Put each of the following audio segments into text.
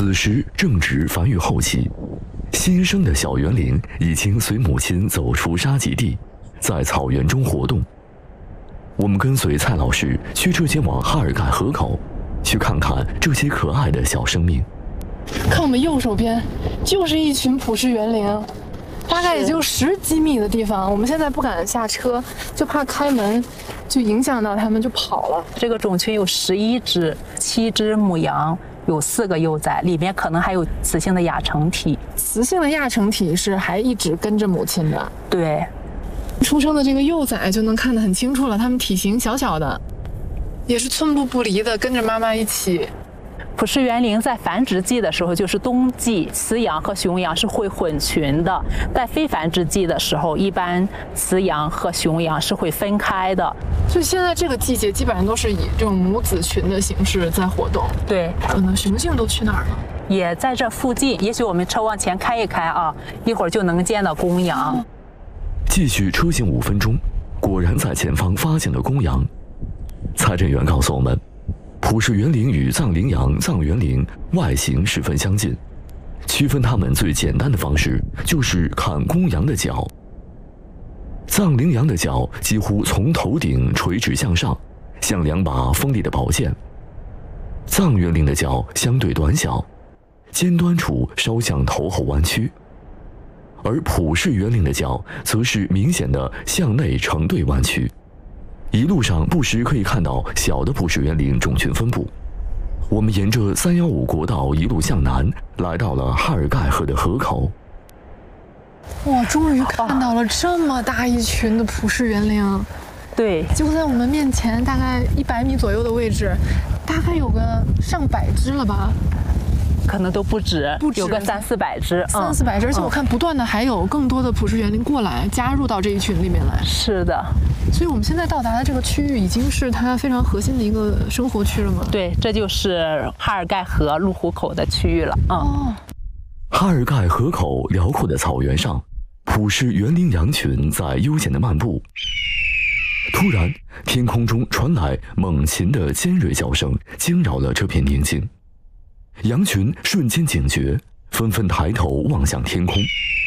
此时正值繁育后期，新生的小园羚已经随母亲走出沙棘地，在草原中活动。我们跟随蔡老师驱车前往哈尔盖河口，去看看这些可爱的小生命。 看我们右手边，就是一群普氏园羚，大概也就10几米的地方。我们现在不敢下车，就怕开门就影响到它们，就跑了。 这个种群有11只，7只母羊，有4个幼崽，里面可能还有雌性的亚成体。 雌性的亚成体是还一直跟着母亲的。 对。 出生的这个幼崽就能看得很清楚了，它们体型小小的，也是寸步不离的跟着妈妈一起。 普氏园羚在繁殖季的时候，就是冬季，雌羊和雄羊是会混群的；在非繁殖季的时候，一般雌羊和雄羊是会分开的。 所以现在这个季节基本上都是以这种母子群的形式在活动。 对， 可能雄性都去哪儿了？ 也在这附近，也许我们车往前开一开啊，一会儿就能见到公羊。 继续车行5分钟，果然在前方发现了公羊。蔡振元告诉我们，普氏园羚与藏羚羊、藏原羚外形十分相近，区分它们最简单的方式就是看公羊的角。藏羚羊的角几乎从头顶垂直向上，像2把锋利的宝剑；藏原羚的角相对短小，尖端处稍向头后弯曲。而普氏园羚的角则是明显的向内成对弯曲，一路上不时可以看到小的普氏园羚种群分布。我们沿着315国道一路向南，来到了哈尔盖河的河口。 哇，终于看到了这么大一群的普氏园羚。 对， 就在我们面前，大概100米左右的位置，大概有个上百只了吧。 可能都不止，有个300-400只 ，300-400只，而且我看不断的还有更多的普氏园羚过来加入到这一群里面来。 是的， 所以我们现在到达的这个区域已经是它非常核心的一个生活区了吗？ 对，这就是哈尔盖河入湖口的区域了。 哈尔盖河口辽阔的草原上，普氏园羚羊群在悠闲地漫步。突然，天空中传来猛禽的尖锐叫声，惊扰了这片宁静。羊群瞬间警觉，纷纷抬头望向天空。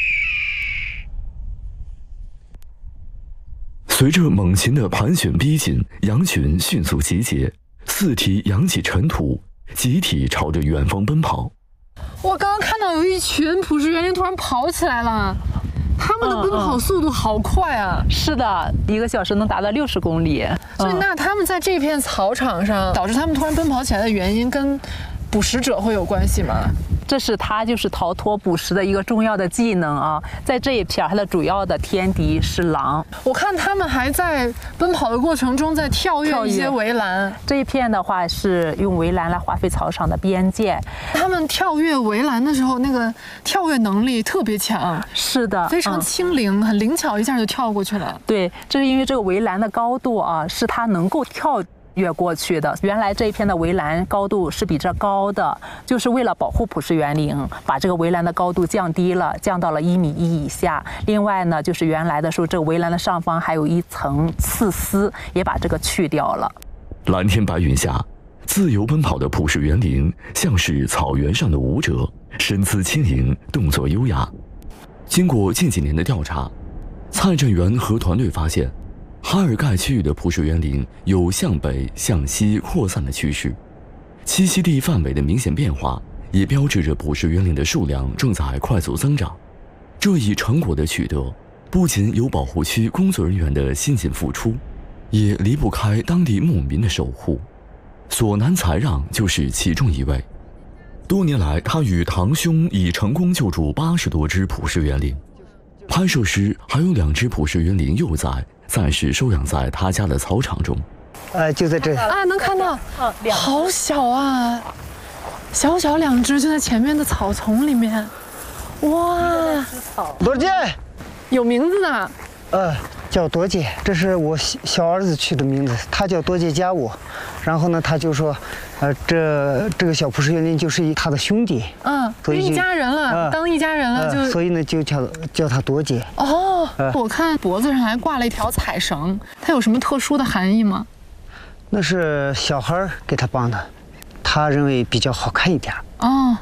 随着猛禽的盘旋逼近，羊群迅速集结，4蹄扬起尘土，集体朝着远方奔跑。 我刚刚看到有一群普氏园羚突然跑起来了，它们的奔跑速度好快啊！ 是的，1个小时能达到60公里。 所以那它们在这片草场上导致它们突然奔跑起来的原因跟捕食者会有关系吗？ 这是它就是逃脱捕食的一个重要的技能啊！在这一片，它的主要的天敌是狼。 我看它们还在奔跑的过程中在跳跃一些围栏。 这一片的话是用围栏来划分草场的边界。 它们跳跃围栏的时候，那个跳跃能力特别强。 是的， 非常轻灵，很灵巧，一下就跳过去了。 对，这是因为这个围栏的高度啊，是它能够越过去的。原来这一片的围栏高度是比这高的，就是为了保护普氏园羚，把这个围栏的高度降低了，降到了1.1米以下。另外呢，就是原来的时候，这个围栏的上方还有一层刺丝，也把这个去掉了。 蓝天白云下，自由奔跑的普氏园羚像是草原上的舞者，身姿轻盈，动作优雅。经过近几年的调查，蔡振元和团队发现，哈尔盖区域的普氏园羚有向北向西扩散的趋势，栖息地范围的明显变化，也标志着普氏园羚的数量正在快速增长。这一成果的取得，不仅有保护区工作人员的辛勤付出，也离不开当地牧民的守护。索南才让就是其中一位。多年来，他与堂兄已成功救助80多只普氏园羚。拍摄时，还有2只普氏园羚幼崽暂时收养在他家的草场中。 就在这啊，能看到，好小啊，小小2只就在前面的草丛里面。哇， 多姐， 有名字的。 叫多姐，这是我小儿子取的名字，他叫多姐加我。然后呢，他就说，这个小普氏园羚就是他的兄弟。所以一家人了，当一家人了就。 所以呢，就叫他多姐。 我看脖子上还挂了一条彩绳，它有什么特殊的含义吗？ 那是小孩给他绑的，他认为比较好看一点。